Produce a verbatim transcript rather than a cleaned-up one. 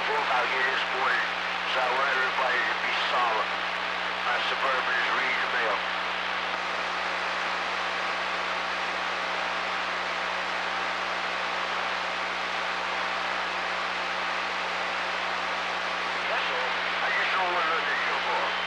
book out here this morning, so I want everybody to be solemn. My Suburban is